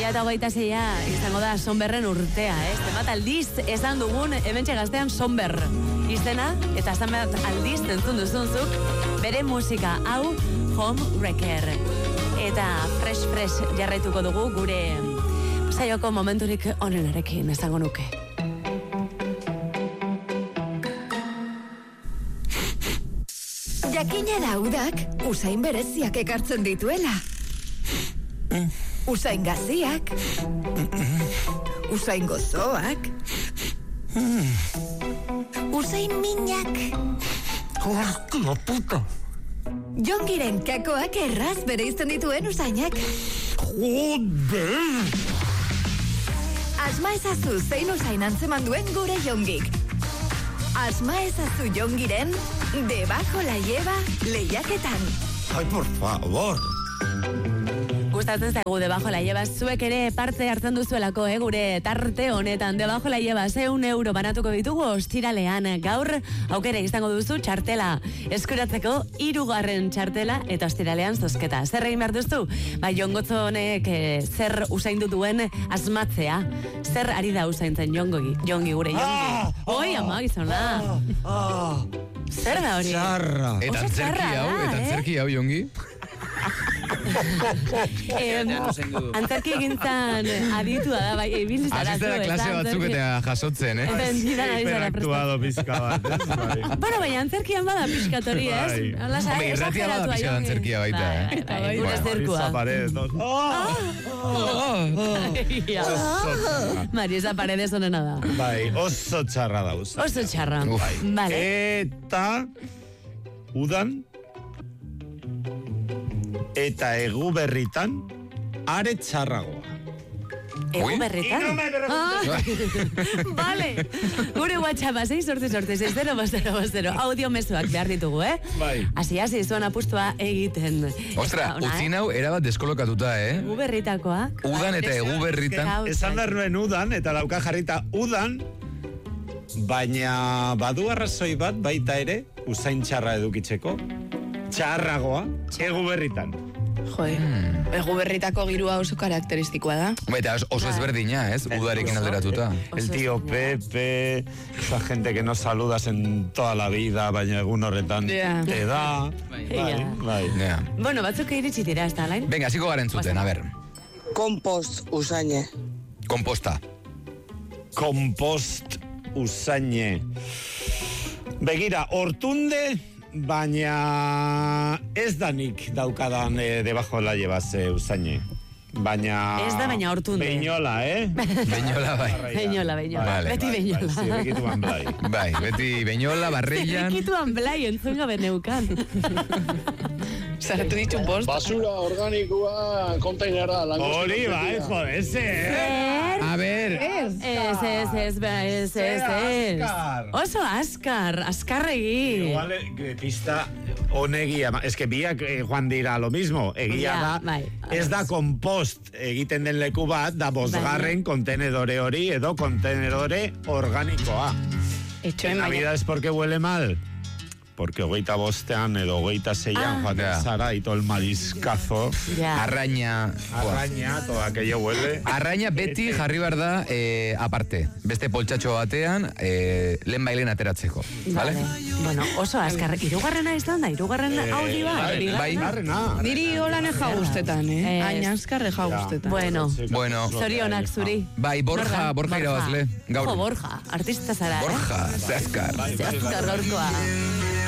2026 izango da Sonberren urtea, zenbat aldiz esan dugun hementxe Gaztean Sonber izena, eta zenbat aldiz entzun duzunzuk bere musika hau Homewrecker. Eta fresh jarraituko dugu gure saioko momenturik onenarekin esango nuke. Jakina da udak usain bereziak ekartzen dituela. Usain gaziak, usain gozoak, usain minak. Hostia puta! Jongiren kakoak erraz bereizten dituen usainak. Joder! Asma ezazu zein usain antzeman duen gure Jongik. Asma ezazu Jongiren debajo la lleva lehiaketan. Ay, por favor! Gustatzen zaigu debajo la lleva, zuek ere parte hartzen duzuelako, gure tarte honetan. Debajo la lleva, 100 euro banatuko ditugu ostiralean. Gaur aukera izango duzu txartela eskuratzeko, 3. txartela eta ostiralean zozketa. Zer egin behar duzu? Jongotzo honek zer usaindu duen asmatzea. Zer ari da usaintzen jongi gure jongi. Oi, ama gizona. Zer da hori? Txarra. Eta antzerki hau jongi? Antzerki egintzan aditua da, bai, ibilizara. Aziztara klase batzuk eta jasotzen, Hiperaktuado pizka bat, Bueno, baina antzerkian bada pizkatori, ez? Hombre, irratia bada pizka antzerkia baita, Gure zerkua. Marisa Paredes onena da. Bai, oso txarra da usa. Oso txarra. Vale. Eta udan eta egu berritan are txarragoa. Egu berritan? Vale. Gure WhatsAppa 688-600-000. Audio mezuak behar ditugu, Bai. Asi, zuen apustua egiten. Ostra, utzin hau erabat deskolokatuta, Egu berritakoa. Udan eta egu berritan. Esan behar nuen udan, eta dauka jarrita udan, baina badu arrazoi bat baita ere, usain txarra edukitzeko, txarragoa, egu berritan. Egu berritako girua oso karakteristikoa da. Eta oso ezberdina, ez? Udarekin alderatuta. El tío Pepe, esa gente que no saludas en toda la vida, baina egun horretan te da. Bai. Bueno, batzuk iritsi dira, ez da, Alain? Venga, hasiko garen zuten, a ver. Kompost usaine. Komposta. Kompost usaine. Begira, hortunde, baina ez da nik daukadan debajo la llevase usaine. Baina... Ez da, baina hortunde. Beñola, Beñola, bai. Beñola. Vale, Beti beñola. Zirrikituan blai. Bai, beti beñola, barreian. Zirrikituan blai, entzun gabe neukan. Sartu ditu bost. Basura organikoa konteinera. Hori, bai, jodese, A ver. Ez. Oso askarregi. Igual, pista honegia, es que biak joan dira lo mismo, egia da, ez da kompost egiten den leku bat, da bosgarren kontenedore hori edo kontenedore organikoa. Navidad es porque huele mal. Porque 25 edo 26 joaten zara y todo el mariscazo. Arraña, todo aquello huele. Arraña beti jarri behar da aparte. Beste poltsatxo batean, lehen bailen ateratzeko. Vale? Bueno, oso azkar. Irugarrena izan da, irugarren audi bat. Bai. Niri holan eja guztetan, Aina azkar eja guztetan. Bueno. Zorionak zuri. Bai, Borja irabazle. Jo, Borja, artista zara, Borja, zehazkar. Zehazkar gaurkoa.